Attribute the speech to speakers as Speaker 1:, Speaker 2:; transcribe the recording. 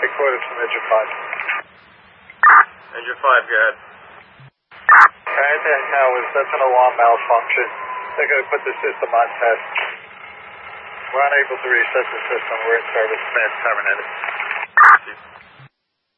Speaker 1: Headquarters from Engine 5.
Speaker 2: Engine 5, go ahead.
Speaker 1: Alright, that's an alarm malfunction. They're going to put the system on test. We're unable to reset the system. We're in service. Command terminated.